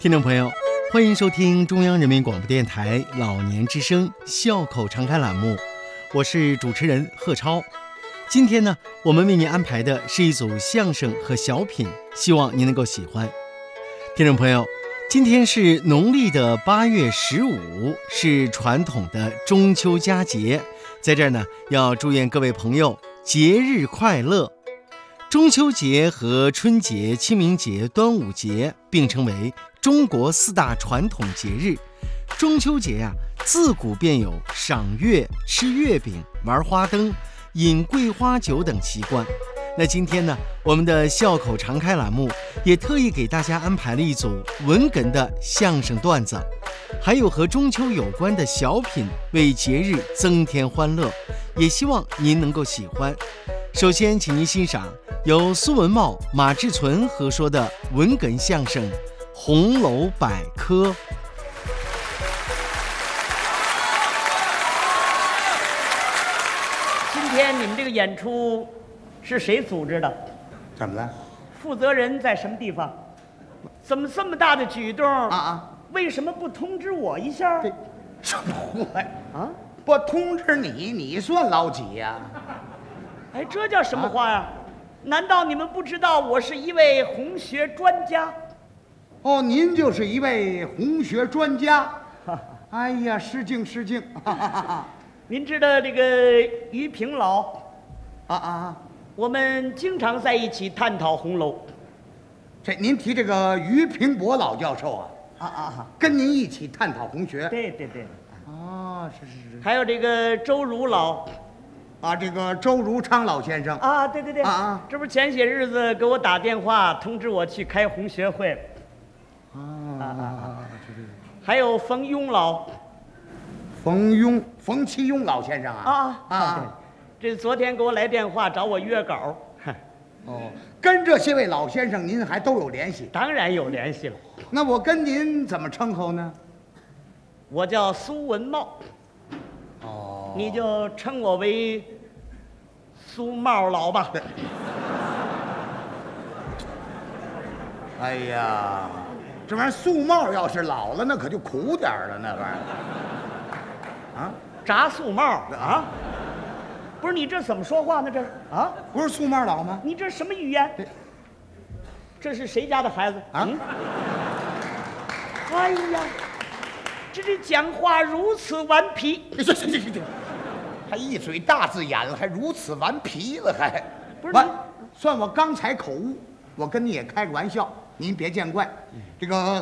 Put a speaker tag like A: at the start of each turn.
A: 听众朋友，欢迎收听中央人民广播电台老年之声笑口常开栏目，我是主持人贺超。今天呢，我们为您安排的是一组相声和小品，希望您能够喜欢。听众朋友，今天是农历的8月15，是传统的中秋佳节，在这儿呢，要祝愿各位朋友节日快乐。中秋节和春节、清明节、端午节并称为中国4大传统节日。中秋节呀，自古便有赏月、吃月饼、玩花灯、饮桂花酒等习惯。那今天呢，我们的笑口常开栏目也特意给大家安排了一组文哏的相声段子，还有和中秋有关的小品，为节日增添欢乐，也希望您能够喜欢。首先请您欣赏由苏文茂、马志存合说的文哏相声《红楼百科》。
B: 今天你们这个演出是谁组织的？
C: 怎么了？
B: 负责人在什么地方？怎么这么大的举动
C: 啊？
B: 为什么不通知我一下？
C: 什么话呀？
B: 啊？
C: 不通知你，你算老几呀？
B: 哎，这叫什么话呀？难道你们不知道我是一位红学专家？
C: 哦，您就是一位红学专家。哎呀，失敬失敬。
B: 您知道这个于平老？我们经常在一起探讨红楼。
C: 您提这个于平伯老教授啊？跟您一起探讨红学。
B: 对。
C: 哦，是。
B: 还有这个周儒老。
C: 这个周如昌老先生
B: 啊，对，这不是前些日子给我打电话通知我去开红学会还有冯庸老，冯其庸老先生这昨天给我来电话找我约稿。
C: 跟这些位老先生您还都有联系？
B: 当然有联系了。
C: 那我跟您怎么称呼呢？
B: 我叫苏文茂。你就称我为苏茂老吧。
C: 哎呀，这玩意儿苏茂要是老了，那可就苦点了，那玩意儿。
B: 炸苏茂不是你这怎么说话呢？这
C: 不是苏茂老吗？
B: 你这什么语言？这是谁家的孩子？哎呀，这讲话如此顽皮。
C: 行，还一嘴大字眼了，还如此顽皮了，还
B: 不是
C: 算我刚才口误，我跟你也开个玩笑，您别见怪。这个